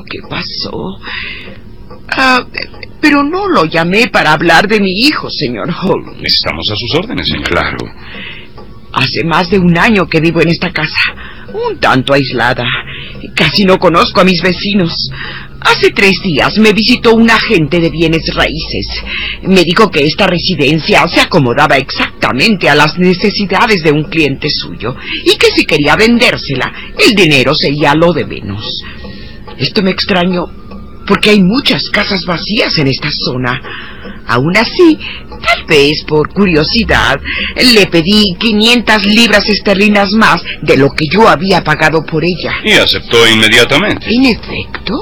¿qué pasó? Pero no lo llamé para hablar de mi hijo, señor Holmes. Estamos a sus órdenes, señor. Claro. Hace más de un año que vivo en esta casa, un tanto aislada. Casi no conozco a mis vecinos. Hace 3 días me visitó un agente de bienes raíces. Me dijo que esta residencia se acomodaba exactamente a las necesidades de un cliente suyo y que si quería vendérsela, el dinero sería lo de menos. Esto me extrañó porque hay muchas casas vacías en esta zona. Aún así, tal vez por curiosidad, le pedí 500 libras esterlinas más de lo que yo había pagado por ella. Y aceptó inmediatamente. En efecto.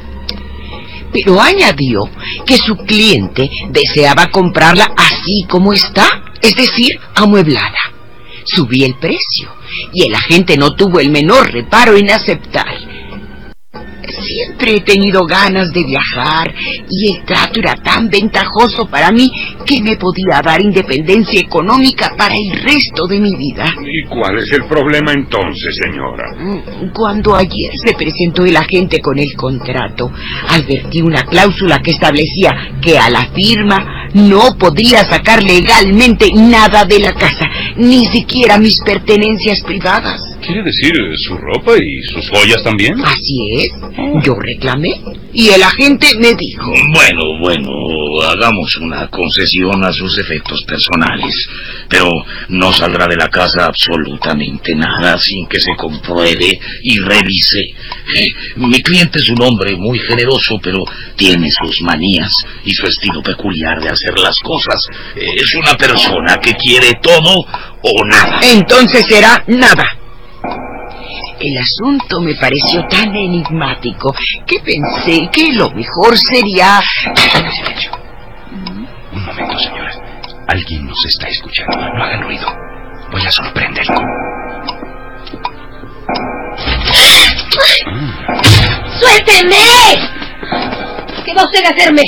Pero añadió que su cliente deseaba comprarla así como está, es decir, amueblada. Subí el precio y el agente no tuvo el menor reparo en aceptar. Siempre he tenido ganas de viajar y el trato era tan ventajoso para mí que me podía dar independencia económica para el resto de mi vida. ¿Y cuál es el problema entonces, señora? Cuando ayer se presentó el agente con el contrato, advertí una cláusula que establecía que a la firma no podría sacar legalmente nada de la casa, ni siquiera mis pertenencias privadas. ¿Quiere decir su ropa y sus joyas también? Así es. Yo reclamé y el agente me dijo... Bueno, hagamos una concesión a sus efectos personales, pero no saldrá de la casa absolutamente nada sin que se compruebe y revise. Mi cliente es un hombre muy generoso, pero tiene sus manías y su estilo peculiar de hacer las cosas. Es una persona que quiere todo o nada. Entonces será nada. El asunto me pareció tan enigmático que pensé que lo mejor sería... Silencio. Un momento, señora. Alguien nos está escuchando. No hagan ruido. Voy a sorprenderlo. ¡Suélteme! ¿Qué va usted a hacerme?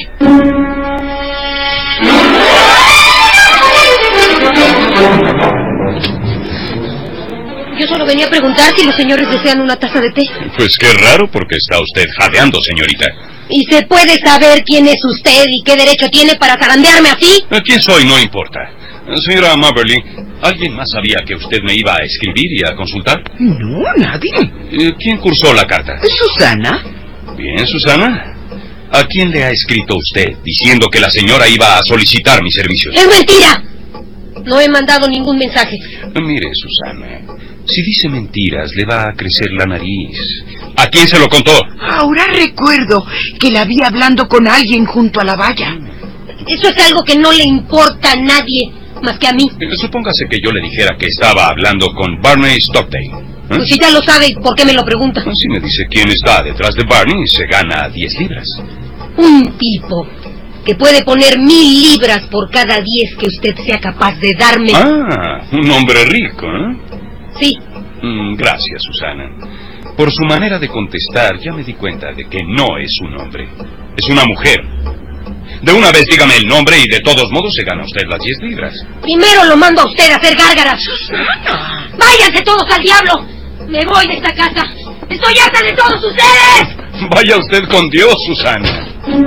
Yo solo venía a preguntar si los señores desean una taza de té. Pues qué raro, porque está usted jadeando, señorita. ¿Y se puede saber quién es usted y qué derecho tiene para zarandearme así? ¿Quién soy? No importa. Señora Moberly, ¿alguien más sabía que usted me iba a escribir y a consultar? No, nadie. ¿Quién cursó la carta? ¿Susana? Bien, Susana. ¿A quién le ha escrito usted diciendo que la señora iba a solicitar mis servicios? ¡Es mentira! No he mandado ningún mensaje. Mire, Susana, si dice mentiras, le va a crecer la nariz. ¿A quién se lo contó? Ahora recuerdo que la vi hablando con alguien junto a la valla. Eso es algo que no le importa a nadie, más que a mí. Supóngase que yo le dijera que estaba hablando con Barney Stockdale. Pues si ya lo sabe, ¿por qué me lo pregunta? Si me dice quién está detrás de Barney, se gana 10 libras. Un tipo que puede poner 1000 libras por cada 10 que usted sea capaz de darme. Ah, un hombre rico, ¿eh? Sí. Gracias, Susana. Por su manera de contestar, ya me di cuenta de que no es un hombre. Es una mujer. De una vez dígame el nombre y de todos modos se gana usted las 10 libras. Primero lo mando a usted a hacer gárgaras. ¡Susana! ¡Váyanse todos al diablo! ¡Me voy de esta casa! ¡Estoy harta de todos ustedes! Vaya usted con Dios, Susana.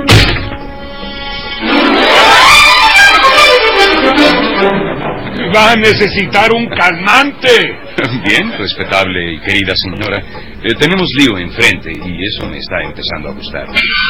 Va a necesitar un calmante. Bien, respetable y querida señora. Tenemos lío enfrente y eso me está empezando a gustar.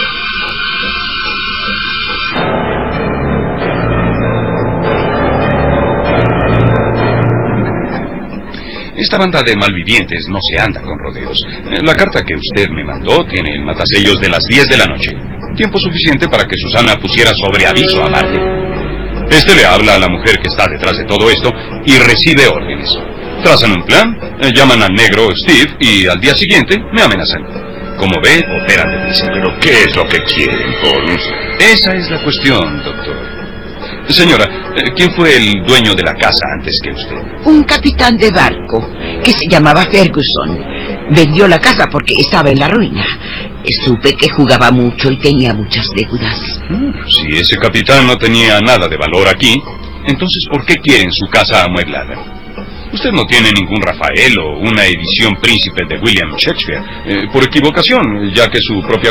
Esta banda de malvivientes no se anda con rodeos. La carta que usted me mandó tiene el matasellos de las 10 de la noche. Tiempo suficiente para que Susana pusiera sobre aviso a Marty. Este le habla a la mujer que está detrás de todo esto y recibe órdenes. Trazan un plan, llaman al negro Steve y al día siguiente me amenazan. Como ve, operan deprisa. ¿Pero qué es lo que quieren, Holmes? Esa es la cuestión, doctor. Señora, ¿quién fue el dueño de la casa antes que usted? Un capitán de barco que se llamaba Ferguson. Vendió la casa porque estaba en la ruina. Supe que jugaba mucho y tenía muchas deudas. Si ese capitán no tenía nada de valor aquí, entonces ¿por qué quieren su casa amueblada? Usted no tiene ningún Rafael o una edición Príncipe de William Shakespeare, por equivocación, ya que su propia